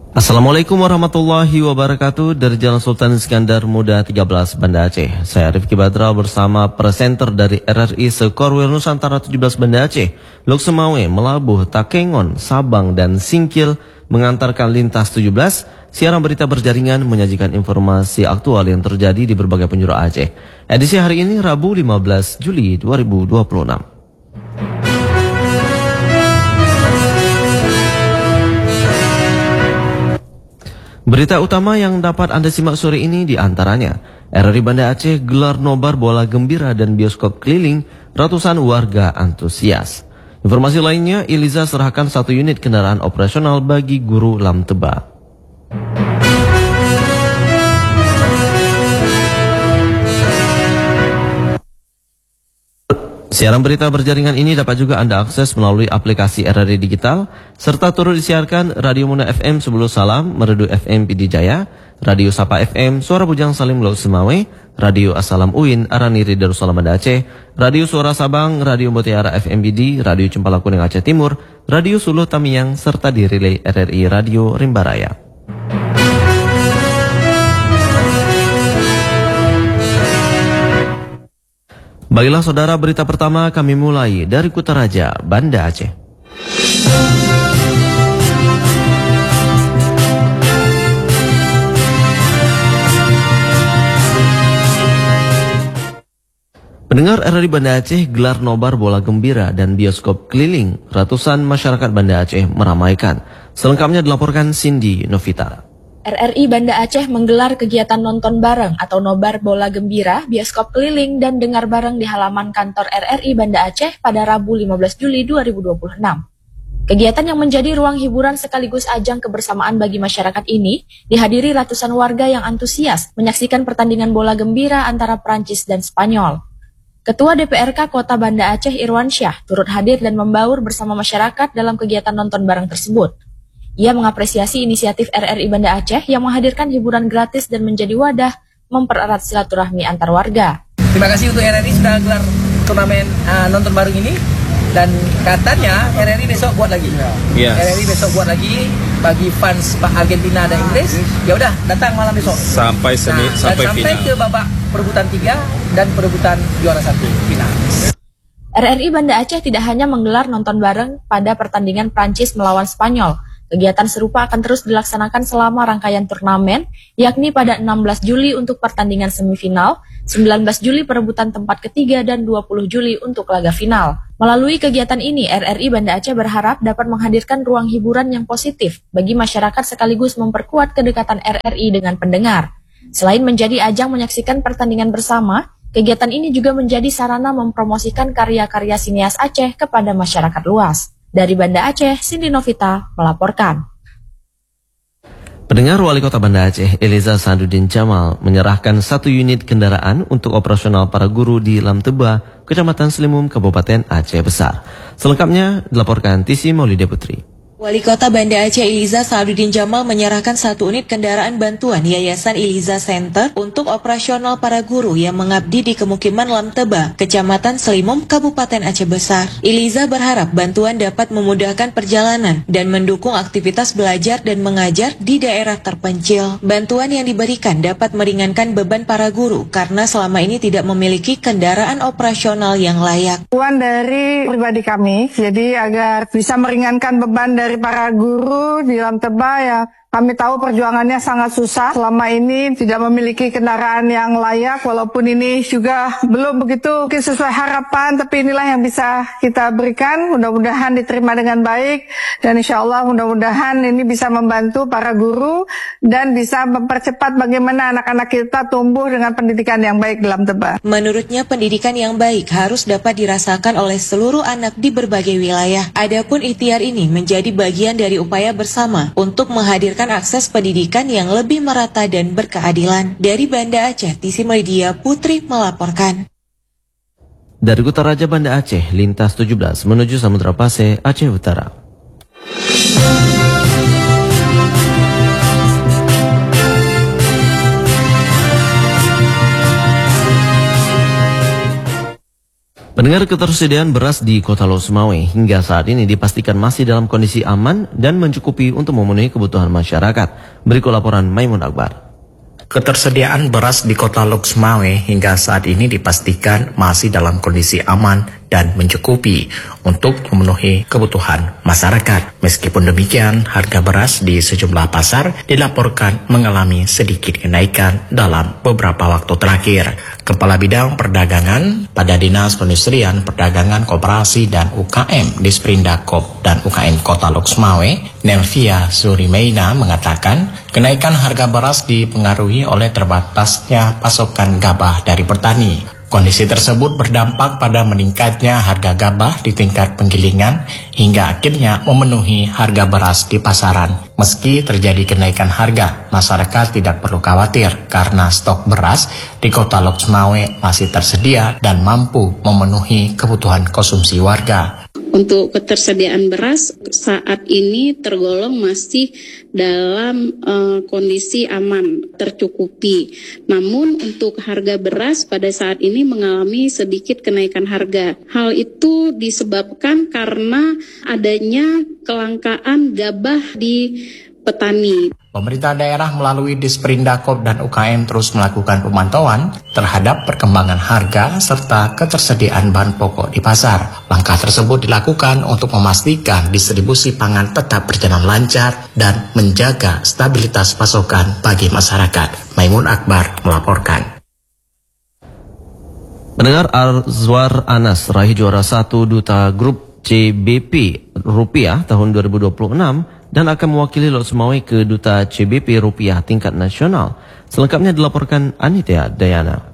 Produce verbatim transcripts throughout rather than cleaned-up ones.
Assalamualaikum warahmatullahi wabarakatuh. Dari Jalan Sultan Iskandar Muda tiga belas Banda Aceh, saya Rifki Badra bersama presenter dari R R I Sekorwil Nusantara tujuh belas Banda Aceh, Lok Semawe, Melabuh, Takengon, Sabang, dan Singkil mengantarkan lintas tujuh belas. Siaran berita berjaringan menyajikan informasi aktual yang terjadi di berbagai penjuru Aceh. Edisi hari ini Rabu lima belas Juli dua ribu dua puluh enam. Berita utama yang dapat Anda simak sore ini diantaranya R R I Banda Aceh gelar nobar bola gembira dan bioskop keliling, ratusan warga antusias. Informasi lainnya, Iliza serahkan satu unit kendaraan operasional bagi guru Lam Teba. Siaran berita berjaringan ini dapat juga Anda akses melalui aplikasi R R I Digital, serta turut disiarkan Radio Muna F M Sebelum Salam, Merdu F M Pidi Jaya, Radio Sapa F M, Suara Bujang Salim Lok Semawe, Radio Assalam U I N, Araniri Darussalam Banda Aceh, Radio Suara Sabang, Radio Mutiara F M B D, Radio Cempala Kuning Aceh Timur, Radio Suluh Tamiang, serta di relay R R I Radio Rimba Raya. Baiklah saudara, berita pertama kami mulai dari Kutaraja, Banda Aceh. Pendengar R R I Banda Aceh, gelar nobar bola gembira dan bioskop keliling, ratusan masyarakat Banda Aceh meramaikan. Selengkapnya dilaporkan Cindy Novita. R R I Banda Aceh menggelar kegiatan nonton bareng atau nobar bola gembira, bioskop keliling, dan dengar bareng di halaman kantor R R I Banda Aceh pada Rabu lima belas Juli dua ribu dua puluh enam. Kegiatan yang menjadi ruang hiburan sekaligus ajang kebersamaan bagi masyarakat ini dihadiri ratusan warga yang antusias menyaksikan pertandingan bola gembira antara Prancis dan Spanyol. Ketua D P R K Kota Banda Aceh Irwansyah turut hadir dan membaur bersama masyarakat dalam kegiatan nonton bareng tersebut. Ia mengapresiasi inisiatif R R I Banda Aceh yang menghadirkan hiburan gratis dan menjadi wadah mempererat silaturahmi antar warga. Terima kasih untuk R R I sudah gelar turnamen uh, nonton bareng ini, dan katanya R R I besok buat lagi. Yes. R R I besok buat lagi bagi fans Argentina dan Inggris. Ya udah, datang malam besok. Sampai seni, nah, sampai, sampai final. ke babak perebutan tiga dan perebutan juara satu final. R R I Banda Aceh tidak hanya menggelar nonton bareng pada pertandingan Prancis melawan Spanyol. Kegiatan serupa akan terus dilaksanakan selama rangkaian turnamen, yakni pada enam belas Juli untuk pertandingan semifinal, sembilan belas Juli perebutan tempat ketiga, dan dua puluh Juli untuk laga final. Melalui kegiatan ini, R R I Banda Aceh berharap dapat menghadirkan ruang hiburan yang positif bagi masyarakat sekaligus memperkuat kedekatan R R I dengan pendengar. Selain menjadi ajang menyaksikan pertandingan bersama, kegiatan ini juga menjadi sarana mempromosikan karya-karya sinias Aceh kepada masyarakat luas. Dari Banda Aceh, Cindy Novita melaporkan. Pendengar, Wali Kota Banda Aceh, Iliza Sadudin Jamal, menyerahkan satu unit kendaraan untuk operasional para guru di Lam Teba, Kecamatan Selimum, Kabupaten Aceh Besar. Selengkapnya dilaporkan Tisi Maulida Putri. Wali Kota Banda Aceh Iliza Sadudin Jamal menyerahkan satu unit kendaraan bantuan Yayasan Iliza Center untuk operasional para guru yang mengabdi di Kemukiman Lam Teba, Kecamatan Selimum, Kabupaten Aceh Besar. Iliza berharap bantuan dapat memudahkan perjalanan dan mendukung aktivitas belajar dan mengajar di daerah terpencil. Bantuan yang diberikan dapat meringankan beban para guru karena selama ini tidak memiliki kendaraan operasional yang layak. Bantuan dari pribadi kami, jadi agar bisa meringankan beban dari dari para guru di Lam Teba ya. Kami tahu perjuangannya sangat susah. Selama ini tidak memiliki kendaraan yang layak, walaupun ini juga belum begitu mungkin sesuai harapan, tapi inilah yang bisa kita berikan. Mudah-mudahan diterima dengan baik, dan insya Allah mudah-mudahan ini bisa membantu para guru dan bisa mempercepat bagaimana anak-anak kita tumbuh dengan pendidikan yang baik di Lam Teba. Menurutnya, pendidikan yang baik harus dapat dirasakan oleh seluruh anak di berbagai wilayah. Adapun ikhtiar ini menjadi bagian dari upaya bersama untuk menghadirkan akses pendidikan yang lebih merata dan berkeadilan. Dari Banda Aceh, Tisi Media Putri melaporkan. Dari Kutaraja Banda Aceh, lintas tujuh belas menuju Samudra Pase, Aceh Utara. Pendengar, ketersediaan beras di Kota Lok Sumawe hingga saat ini dipastikan masih dalam kondisi aman dan mencukupi untuk memenuhi kebutuhan masyarakat. Berikut laporan Maimun Akbar. Ketersediaan beras di Kota Lok Sumawe hingga saat ini dipastikan masih dalam kondisi aman dan mencukupi untuk memenuhi kebutuhan masyarakat. Meskipun demikian, harga beras di sejumlah pasar dilaporkan mengalami sedikit kenaikan dalam beberapa waktu terakhir. Kepala Bidang Perdagangan pada Dinas Perindustrian, Perdagangan, Koperasi, dan U K M di Sprindakop dan U K M Kota Lok Sumawe, Nelvia Surimeina mengatakan kenaikan harga beras dipengaruhi oleh terbatasnya pasokan gabah dari petani. Kondisi tersebut berdampak pada meningkatnya harga gabah di tingkat penggilingan hingga akhirnya memenuhi harga beras di pasaran. Meski terjadi kenaikan harga, masyarakat tidak perlu khawatir karena stok beras di Kota Lok Sumawe masih tersedia dan mampu memenuhi kebutuhan konsumsi warga. Untuk ketersediaan beras saat ini tergolong masih dalam uh, kondisi aman, tercukupi. Namun untuk harga beras pada saat ini mengalami sedikit kenaikan harga. Hal itu disebabkan karena adanya kelangkaan gabah di petani. Pemerintah daerah melalui Disprindakop dan U K M terus melakukan pemantauan terhadap perkembangan harga serta ketersediaan bahan pokok di pasar. Langkah tersebut dilakukan untuk memastikan distribusi pangan tetap berjalan lancar dan menjaga stabilitas pasokan bagi masyarakat. Maimun Akbar melaporkan. Pendengar, Azwar Anas raih juara satu Duta Grup C B P Rupiah tahun dua ribu dua puluh enam dan akan mewakili Lok Sumawe ke Duta C B P Rupiah tingkat nasional. Selengkapnya dilaporkan Anita Dayana.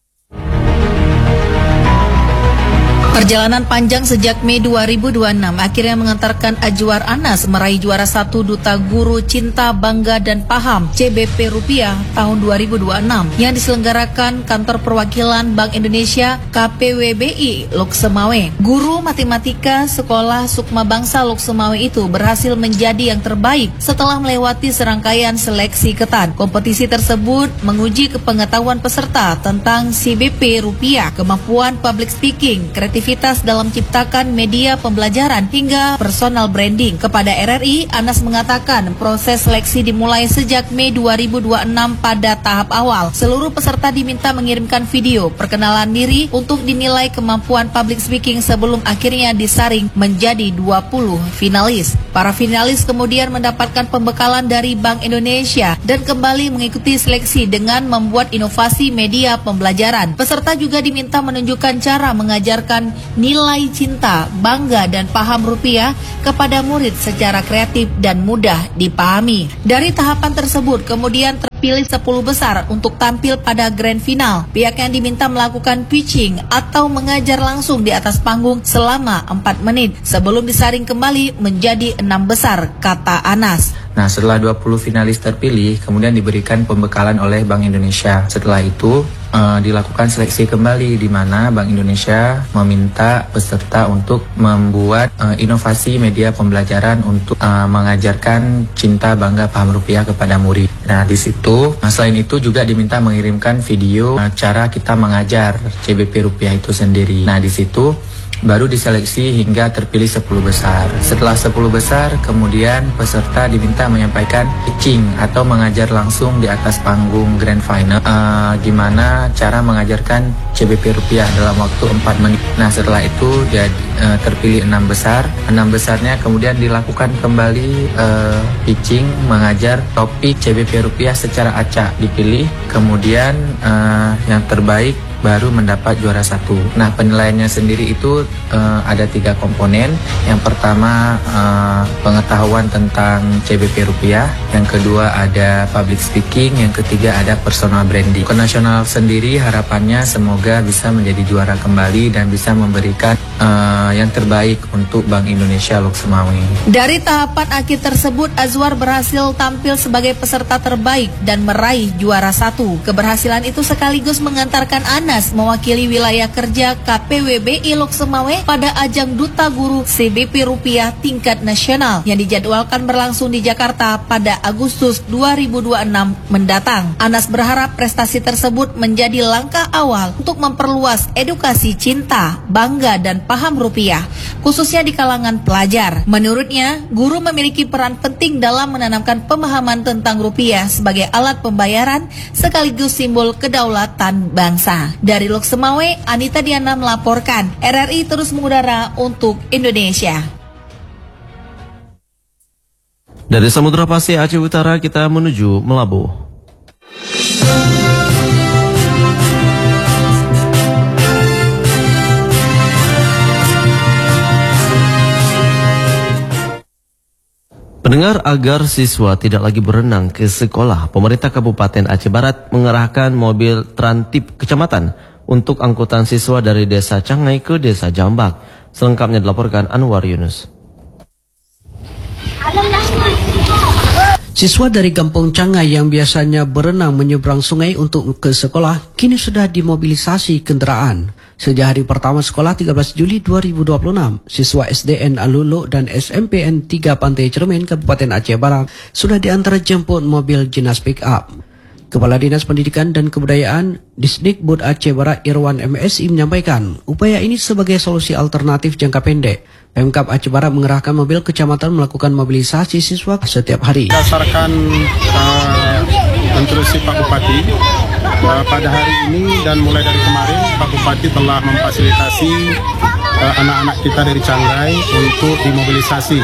Perjalanan panjang sejak Mei dua ribu dua puluh enam akhirnya mengantarkan Azwar Anas meraih juara satu Duta Guru Cinta, Bangga, dan Paham C B P Rupiah tahun dua ribu dua puluh enam yang diselenggarakan Kantor Perwakilan Bank Indonesia K P W B I Lok Sumawe. Guru matematika Sekolah Sukma Bangsa Lok Sumawe itu berhasil menjadi yang terbaik setelah melewati serangkaian seleksi ketat. Kompetisi tersebut menguji kepengetahuan peserta tentang C B P Rupiah, kemampuan public speaking, kreativitas dalam ciptakan media pembelajaran hingga personal branding. Kepada R R I, Anas mengatakan proses seleksi dimulai sejak Mei dua ribu dua puluh enam pada tahap awal. Seluruh peserta diminta mengirimkan video perkenalan diri untuk dinilai kemampuan public speaking sebelum akhirnya disaring menjadi dua puluh finalis. Para finalis kemudian mendapatkan pembekalan dari Bank Indonesia dan kembali mengikuti seleksi dengan membuat inovasi media pembelajaran. Peserta juga diminta menunjukkan cara mengajarkan nilai cinta, bangga, dan paham rupiah kepada murid secara kreatif dan mudah dipahami. Dari tahapan tersebut kemudian terpilih sepuluh besar untuk tampil pada grand final. Pihak yang diminta melakukan pitching atau mengajar langsung di atas panggung selama empat menit sebelum disaring kembali menjadi enam besar, kata Anas. Nah, setelah dua puluh finalis terpilih, kemudian diberikan pembekalan oleh Bank Indonesia. Setelah itu, uh, dilakukan seleksi kembali di mana Bank Indonesia meminta peserta untuk membuat uh, inovasi media pembelajaran untuk uh, mengajarkan cinta, bangga, paham rupiah kepada murid. Nah, di situ, nah, selain itu juga diminta mengirimkan video uh, cara kita mengajar C B P rupiah itu sendiri. Nah, di situ baru diseleksi hingga terpilih sepuluh besar. Setelah sepuluh besar, kemudian peserta diminta menyampaikan pitching atau mengajar langsung di atas panggung grand final uh, gimana cara mengajarkan C B P rupiah dalam waktu empat menit. Nah, setelah itu dia uh, terpilih enam besar. enam besarnya kemudian dilakukan kembali uh, pitching mengajar topik C B P rupiah secara acak. Dipilih, kemudian uh, yang terbaik baru mendapat juara satu. Nah, penilaiannya sendiri itu uh, ada tiga komponen. Yang pertama uh, pengetahuan tentang C B P rupiah, yang kedua ada public speaking, yang ketiga ada personal branding. Ke nasional sendiri harapannya semoga bisa menjadi juara kembali dan bisa memberikan uh, yang terbaik untuk Bank Indonesia Lok Sumawe. Dari tahapan akhir tersebut, Azwar berhasil tampil sebagai peserta terbaik dan meraih juara satu. Keberhasilan itu sekaligus mengantarkan Anas Anas mewakili wilayah kerja K P W B I Lok Sumawe pada ajang Duta Guru C B P Rupiah tingkat nasional yang dijadwalkan berlangsung di Jakarta pada Agustus dua ribu dua puluh enam mendatang. Anas berharap prestasi tersebut menjadi langkah awal untuk memperluas edukasi cinta, bangga, dan paham rupiah, khususnya di kalangan pelajar. Menurutnya, guru memiliki peran penting dalam menanamkan pemahaman tentang rupiah sebagai alat pembayaran sekaligus simbol kedaulatan bangsa. Dari Lok Sumawe, Anita Diana melaporkan. R R I terus mengudara untuk Indonesia. Dari Samudra Pasir Aceh Utara kita menuju Melabuh. Pendengar, agar siswa tidak lagi berenang ke sekolah, pemerintah Kabupaten Aceh Barat mengerahkan mobil Trantip Kecamatan untuk angkutan siswa dari Desa Cangai ke Desa Jambak. Selengkapnya dilaporkan Anwar Yunus. Siswa dari Kampung Cangai yang biasanya berenang menyeberang sungai untuk ke sekolah, kini sudah dimobilisasi kendaraan. Sejak hari pertama sekolah tiga belas Juli dua ribu dua puluh enam, siswa S D N Alulu dan S M P N tiga Pantai Cermin Kabupaten Aceh Barat sudah diantar jemput mobil jinas pick-up. Kepala Dinas Pendidikan dan Kebudayaan Disdikbud Aceh Barat Irwan M S I menyampaikan, upaya ini sebagai solusi alternatif jangka pendek. Pemkab Aceh Barat mengerahkan mobil kecamatan melakukan mobilisasi siswa setiap hari. Berdasarkan uh, instruksi Pak Bupati, uh, pada hari ini dan mulai dari kemarin Pak Bupati telah memfasilitasi anak-anak uh, kita dari Cangai untuk dimobilisasi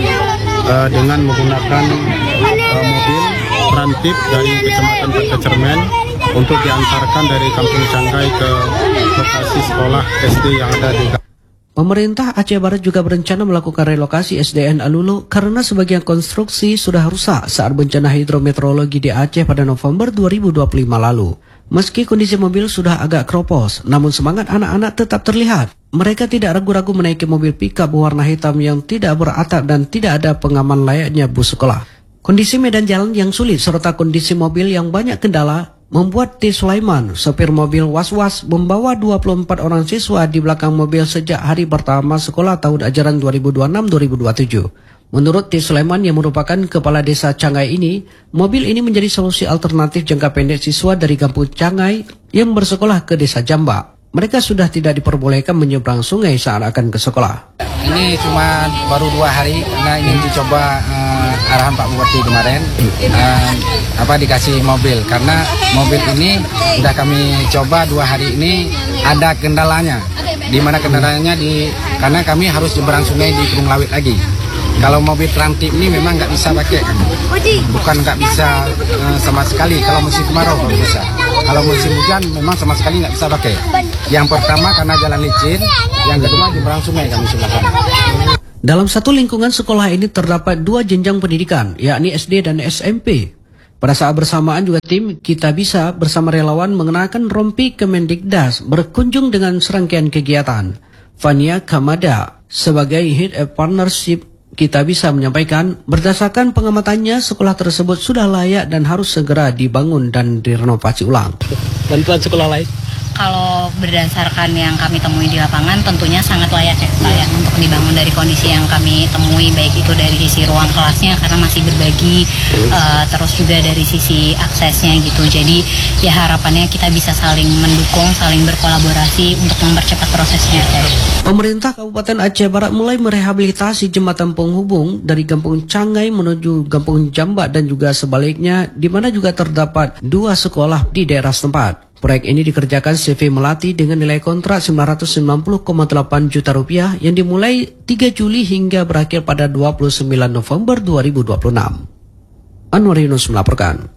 uh, dengan menggunakan uh, mobil Trantip dari Kecamatan Pantai Cermin untuk diantarkan dari Kampung Cangai ke lokasi sekolah S D yang ada di. Pemerintah Aceh Barat juga berencana melakukan relokasi S D N Alulu karena sebagian konstruksi sudah rusak saat bencana hidrometeorologi di Aceh pada November dua ribu dua puluh lima lalu. Meski kondisi mobil sudah agak keropos, namun semangat anak-anak tetap terlihat. Mereka tidak ragu-ragu menaiki mobil pickup berwarna hitam yang tidak beratap dan tidak ada pengaman layaknya bus sekolah. Kondisi medan jalan yang sulit serta kondisi mobil yang banyak kendala membuat T. Sulaiman, sopir mobil was-was membawa dua puluh empat orang siswa di belakang mobil sejak hari pertama sekolah tahun ajaran dua ribu dua puluh enam dua ribu dua puluh tujuh. Menurut T. Sulaiman yang merupakan kepala desa Cangai ini, mobil ini menjadi solusi alternatif jangka pendek siswa dari Kampung Cangai yang bersekolah ke Desa Jambak. Mereka sudah tidak diperbolehkan menyeberang sungai saat akan ke sekolah. Ini cuma baru dua hari karena ini dicoba uh, arahan Pak Bupati kemarin uh, apa dikasih mobil karena mobil ini sudah kami coba dua hari ini ada kendalanya. Di mana kendalanya di karena kami harus nyeberang sungai di Gunung Lawit lagi. Kalau mobil Trantip ini memang nggak bisa pakai, bukan nggak bisa uh, sama sekali. Kalau musim kemarau baru bisa. Kalau musim hujan memang sama sekali nggak bisa pakai. Yang pertama karena jalan licin, yang kedua nyebrang sungai kami sebelah sana. Dalam satu lingkungan sekolah ini terdapat dua jenjang pendidikan, yakni S D dan S M P. Pada saat bersamaan juga tim Kita Bisa bersama relawan mengenakan rompi Kemendikdas berkunjung dengan serangkaian kegiatan. Fania Kamada sebagai Head of Partnership Kita Bisa menyampaikan, berdasarkan pengamatannya sekolah tersebut sudah layak dan harus segera dibangun dan direnovasi ulang. Bantuan sekolah lain? Kalau berdasarkan yang kami temui di lapangan tentunya sangat layak ya Pak ya untuk dibangun dari kondisi yang kami temui, baik itu dari sisi ruang kelasnya karena masih berbagi, uh, terus juga dari sisi aksesnya gitu. Jadi ya harapannya kita bisa saling mendukung, saling berkolaborasi untuk mempercepat prosesnya. Pemerintah Kabupaten Aceh Barat mulai merehabilitasi jembatan penghubung dari Kampung Cangai menuju Kampung Jambak dan juga sebaliknya, di mana juga terdapat dua sekolah di daerah setempat. Proyek ini dikerjakan C V Melati dengan nilai kontrak sembilan ratus sembilan puluh koma delapan juta rupiah yang dimulai tiga Juli hingga berakhir pada dua puluh sembilan November dua ribu dua puluh enam. Anwar Yunus melaporkan.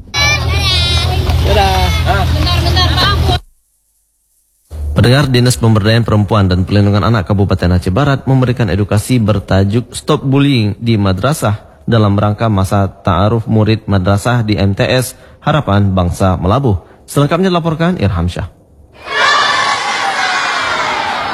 Pendengar, Dinas Pemberdayaan Perempuan dan Perlindungan Anak Kabupaten Aceh Barat memberikan edukasi bertajuk Stop Bullying di Madrasah dalam rangka masa ta'aruf murid madrasah di M T S Harapan Bangsa Melabuh. Selengkapnya dilaporkan Irham Syah.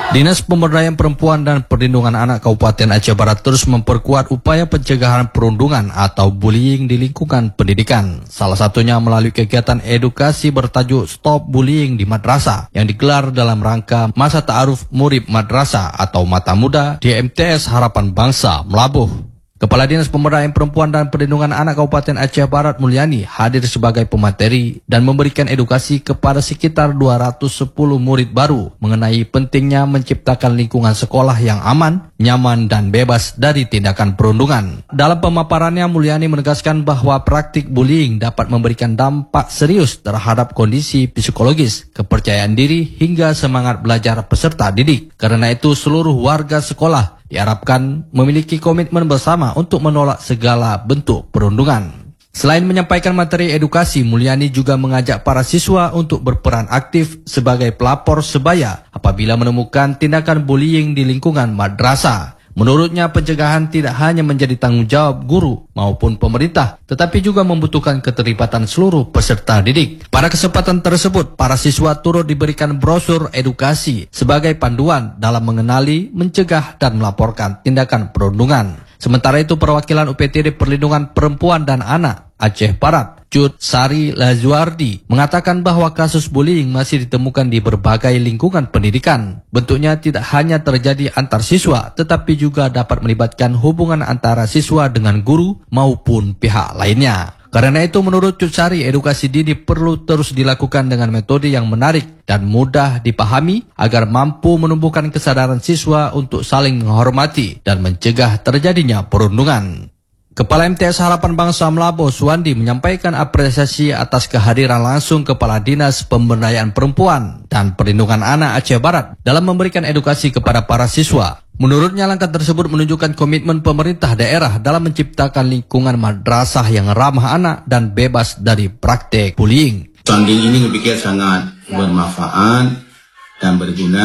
Dinas Pemberdayaan Perempuan dan Perlindungan Anak Kabupaten Aceh Barat terus memperkuat upaya pencegahan perundungan atau bullying di lingkungan pendidikan. Salah satunya melalui kegiatan edukasi bertajuk Stop Bullying di Madrasah yang digelar dalam rangka Masa Ta'aruf Murid Madrasah atau Mata Muda di M T S Harapan Bangsa, Melabuh. Kepala Dinas Pemberdayaan Perempuan dan Perlindungan Anak Kabupaten Aceh Barat Mulyani hadir sebagai pemateri dan memberikan edukasi kepada sekitar dua ratus sepuluh murid baru mengenai pentingnya menciptakan lingkungan sekolah yang aman, nyaman, dan bebas dari tindakan perundungan. Dalam pemaparannya, Mulyani menegaskan bahwa praktik bullying dapat memberikan dampak serius terhadap kondisi psikologis, kepercayaan diri, hingga semangat belajar peserta didik. Karena itu, seluruh warga sekolah diharapkan memiliki komitmen bersama untuk menolak segala bentuk perundungan. Selain menyampaikan materi edukasi, Mulyani juga mengajak para siswa untuk berperan aktif sebagai pelapor sebaya apabila menemukan tindakan bullying di lingkungan madrasah. Menurutnya, pencegahan tidak hanya menjadi tanggung jawab guru maupun pemerintah, tetapi juga membutuhkan keterlibatan seluruh peserta didik. Pada kesempatan tersebut, para siswa turut diberikan brosur edukasi sebagai panduan dalam mengenali, mencegah, dan melaporkan tindakan perundungan. Sementara itu, perwakilan U P T D Perlindungan Perempuan dan Anak Aceh Barat, Cut Sari Lazuardi, mengatakan bahwa kasus bullying masih ditemukan di berbagai lingkungan pendidikan. Bentuknya tidak hanya terjadi antar siswa, tetapi juga dapat melibatkan hubungan antara siswa dengan guru maupun pihak lainnya. Karena itu, menurut Cut Sari, edukasi dini perlu terus dilakukan dengan metode yang menarik dan mudah dipahami agar mampu menumbuhkan kesadaran siswa untuk saling menghormati dan mencegah terjadinya perundungan. Kepala M T S Harapan Bangsa Melabuh, Suwandi, menyampaikan apresiasi atas kehadiran langsung Kepala Dinas Pemberdayaan Perempuan dan Perlindungan Anak Aceh Barat dalam memberikan edukasi kepada para siswa. Menurutnya, langkah tersebut menunjukkan komitmen pemerintah daerah dalam menciptakan lingkungan madrasah yang ramah anak dan bebas dari praktek bullying. Sounding ini berpikir sangat bermanfaat dan berguna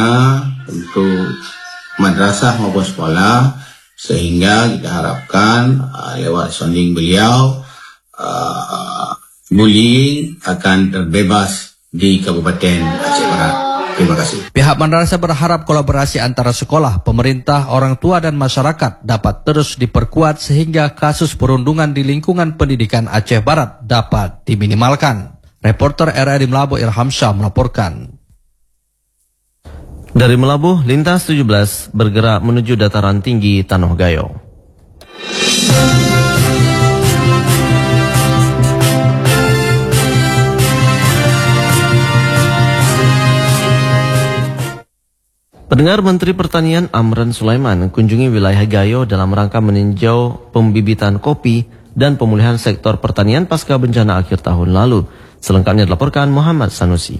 untuk madrasah maupun sekolah, sehingga kita harapkan uh, lewat sounding beliau uh, bullying akan terbebas di Kabupaten Aceh Barat. Terima kasih. Pihak madrasah berharap kolaborasi antara sekolah, pemerintah, orang tua, dan masyarakat dapat terus diperkuat sehingga kasus perundungan di lingkungan pendidikan Aceh Barat dapat diminimalkan. Reporter R R I Melabuh Irham Syah melaporkan. Dari Melabuh, lintas tujuh belas bergerak menuju dataran tinggi Tanoh Gayo. Pendengar, Menteri Pertanian Amran Sulaiman kunjungi wilayah Gayo dalam rangka meninjau pembibitan kopi dan pemulihan sektor pertanian pasca bencana akhir tahun lalu. Selengkapnya dilaporkan Muhammad Sanusi.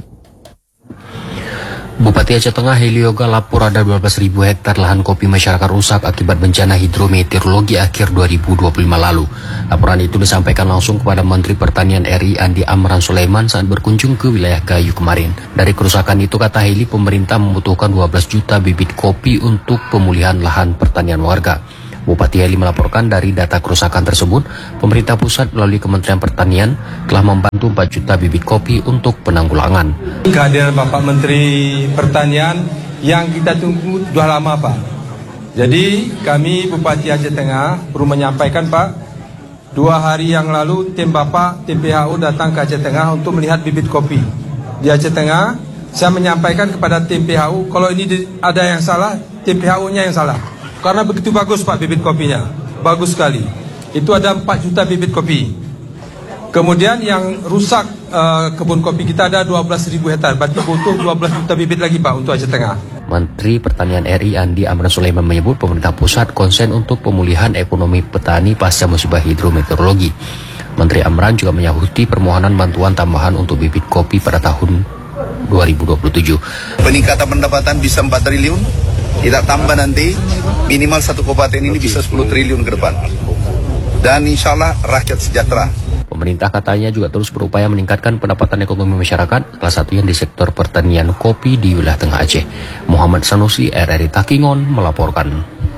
Bupati Aceh Tengah Helioga lapor ada dua belas ribu hektar lahan kopi masyarakat rusak akibat bencana hidrometeorologi akhir dua ribu dua puluh lima lalu. Laporan itu disampaikan langsung kepada Menteri Pertanian R I Andi Amran Sulaiman saat berkunjung ke wilayah Gayo kemarin. Dari kerusakan itu, kata Heli, pemerintah membutuhkan dua belas juta bibit kopi untuk pemulihan lahan pertanian warga. Bupati Heli melaporkan dari data kerusakan tersebut, pemerintah pusat melalui Kementerian Pertanian telah membantu empat juta bibit kopi untuk penanggulangan. Kehadiran Bapak Menteri Pertanian yang kita tunggu sudah lama, Pak. Jadi kami Bupati Aceh Tengah perlu menyampaikan, Pak, dua hari yang lalu tim Bapak, tim P H U datang ke Aceh Tengah untuk melihat bibit kopi. Di Aceh Tengah, saya menyampaikan kepada tim P H U, kalau ini ada yang salah, tim P H U-nya yang salah. Karena begitu bagus, Pak, bibit kopinya. Bagus sekali. Itu ada empat juta bibit kopi. Kemudian yang rusak uh, kebun kopi kita ada dua belas ribu hektar. Berarti butuh dua belas juta bibit lagi, Pak, untuk Aceh Tengah. Menteri Pertanian R I Andi Amran Sulaiman menyebut pemerintah pusat konsen untuk pemulihan ekonomi petani pasca musibah hidrometeorologi. Menteri Amran juga menyahuti permohonan bantuan tambahan untuk bibit kopi pada tahun dua ribu dua puluh tujuh. Peningkatan pendapatan bisa empat triliun. Kita tambah nanti minimal satu kabupaten ini bisa sepuluh triliun ke depan. Dan insya Allah rakyat sejahtera. Pemerintah katanya juga terus berupaya meningkatkan pendapatan ekonomi masyarakat, salah satunya di sektor pertanian kopi di wilayah Tengah Aceh. Muhammad Sanusi, R R I Takingon melaporkan.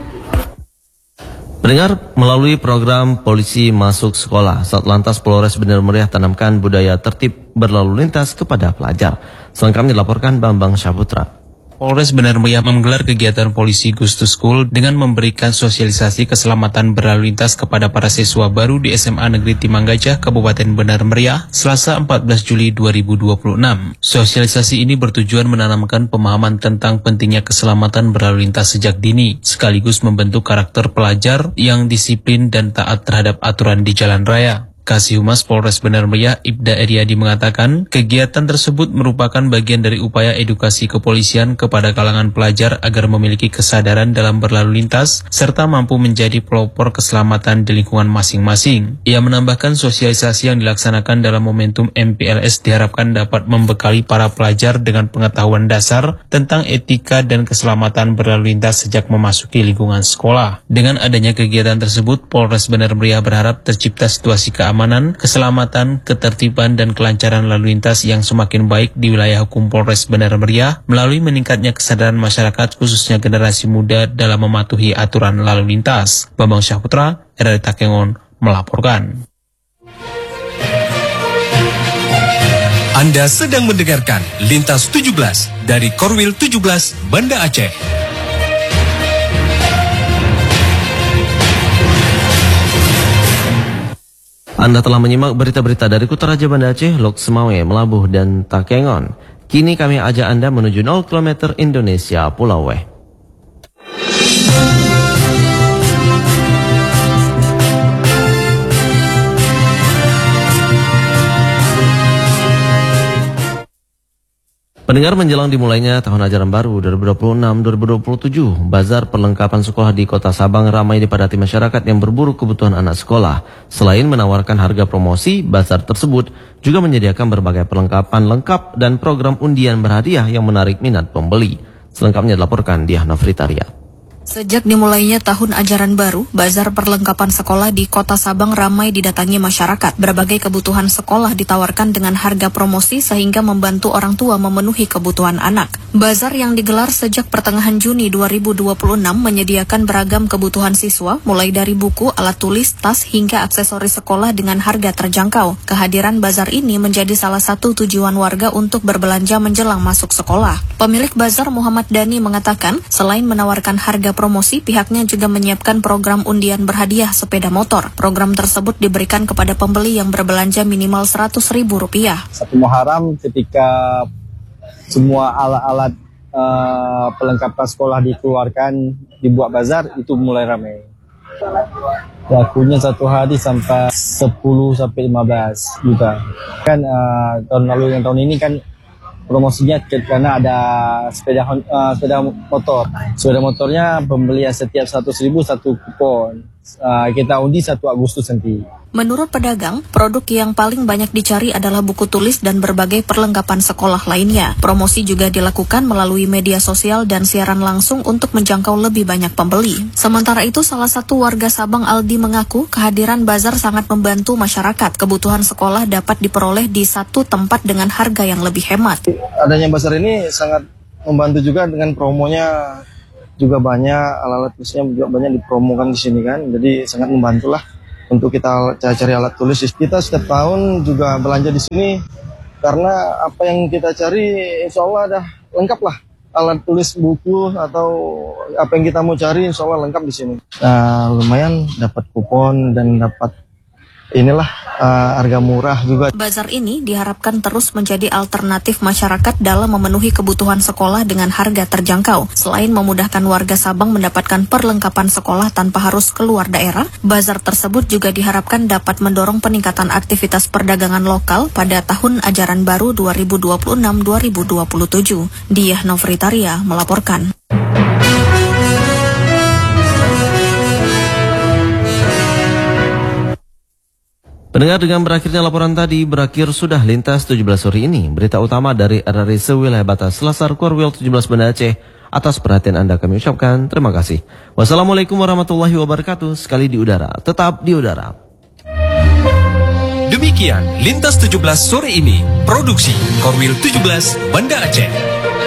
Pendengar, melalui program Polisi Masuk Sekolah, Satlantas Polres Bener Meriah tanamkan budaya tertib berlalu lintas kepada pelajar. Selengkapnya dilaporkan Bambang Syaputra. Polres Benar Meriah menggelar kegiatan Polisi Goes to School dengan memberikan sosialisasi keselamatan berlalu lintas kepada para siswa baru di S M A Negeri Timang Gajah, Kabupaten Benar Meriah, Selasa empat belas Juli dua ribu dua puluh enam. Sosialisasi ini bertujuan menanamkan pemahaman tentang pentingnya keselamatan berlalu lintas sejak dini, sekaligus membentuk karakter pelajar yang disiplin dan taat terhadap aturan di jalan raya. Kasih Humas Polres Benar Meriah Ibda Eriadi mengatakan, kegiatan tersebut merupakan bagian dari upaya edukasi kepolisian kepada kalangan pelajar agar memiliki kesadaran dalam berlalu lintas, serta mampu menjadi pelopor keselamatan di lingkungan masing-masing. Ia menambahkan sosialisasi yang dilaksanakan dalam momentum M P L S diharapkan dapat membekali para pelajar dengan pengetahuan dasar tentang etika dan keselamatan berlalu lintas sejak memasuki lingkungan sekolah. Dengan adanya kegiatan tersebut, Polres Benar Meriah berharap tercipta situasi keamanan keamanan, keselamatan, ketertiban, dan kelancaran lalu lintas yang semakin baik di wilayah hukum Polres Benar Meriah melalui meningkatnya kesadaran masyarakat khususnya generasi muda dalam mematuhi aturan lalu lintas. Bambang Syahputra, R R I Takengon, melaporkan. Anda sedang mendengarkan Lintas tujuh belas dari Korwil tujuh belas Banda Aceh. Anda telah menyimak berita-berita dari Kutaraja Banda Aceh, Lok Semawe, Melabuh, dan Takengon. Kini kami ajak Anda menuju nol kilometer Indonesia Pulau Weh. Pendengar, menjelang dimulainya tahun ajaran baru dua ribu dua puluh enam dua ribu dua puluh tujuh, bazar perlengkapan sekolah di Kota Sabang ramai dipadati masyarakat yang berburu kebutuhan anak sekolah. Selain menawarkan harga promosi, bazar tersebut juga menyediakan berbagai perlengkapan lengkap dan program undian berhadiah yang menarik minat pembeli. Selengkapnya dilaporkan Diah Nafritaria. Sejak dimulainya tahun ajaran baru, bazar perlengkapan sekolah di Kota Sabang ramai didatangi masyarakat. Berbagai kebutuhan sekolah ditawarkan dengan harga promosi sehingga membantu orang tua memenuhi kebutuhan anak. Bazar yang digelar sejak pertengahan Juni dua ribu dua puluh enam menyediakan beragam kebutuhan siswa, mulai dari buku, alat tulis, tas, hingga aksesoris sekolah dengan harga terjangkau. Kehadiran bazar ini menjadi salah satu tujuan warga untuk berbelanja menjelang masuk sekolah. Pemilik bazar Muhammad Dani mengatakan, selain menawarkan harga promosi, pihaknya juga menyiapkan program undian berhadiah sepeda motor. Program tersebut diberikan kepada pembeli yang berbelanja minimal seratus ribu rupiah. Satu Muharram ketika semua alat-alat uh, pelengkapan sekolah dikeluarkan, dibuat bazar, itu mulai ramai. Lakunya satu hari sampai sepuluh sampai lima belas juta. Kan uh, tahun lalu yang tahun ini kan promosinya karena ada sepeda uh, sepeda motor. Sepeda motornya pembelian setiap seratus ribu satu kupon. Uh, kita undi satu Agustus nanti. Menurut pedagang, produk yang paling banyak dicari adalah buku tulis dan berbagai perlengkapan sekolah lainnya. Promosi juga dilakukan melalui media sosial dan siaran langsung untuk menjangkau lebih banyak pembeli. Sementara itu, salah satu warga Sabang, Aldi, mengaku kehadiran bazar sangat membantu masyarakat. Kebutuhan sekolah dapat diperoleh di satu tempat dengan harga yang lebih hemat. Adanya bazar ini sangat membantu juga dengan promonya, juga banyak alat-alat tulisnya juga banyak dipromokan di sini kan. Jadi sangat membantulah untuk kita cari alat tulis. Kita setiap tahun juga belanja di sini karena apa yang kita cari insya Allah dah lengkap lah. Alat tulis, buku, atau apa yang kita mau cari insya Allah lengkap di sini. Nah, lumayan dapat kupon dan dapat inilah uh, harga murah juga. Bazar ini diharapkan terus menjadi alternatif masyarakat dalam memenuhi kebutuhan sekolah dengan harga terjangkau. Selain memudahkan warga Sabang mendapatkan perlengkapan sekolah tanpa harus keluar daerah, bazar tersebut juga diharapkan dapat mendorong peningkatan aktivitas perdagangan lokal pada tahun ajaran baru dua ribu dua puluh enam dua ribu dua puluh tujuh. Diah Nofritaria melaporkan. Pendengar, dengan berakhirnya laporan tadi, berakhir sudah Lintas tujuh belas sore ini. Berita utama dari R R I sewilayah batas Selasar Korwil tujuh belas Banda Aceh. Atas perhatian Anda kami ucapkan terima kasih. Wassalamualaikum warahmatullahi wabarakatuh. Sekali di udara, tetap di udara. Demikian Lintas tujuh belas sore ini. Produksi Korwil tujuh belas Banda Aceh.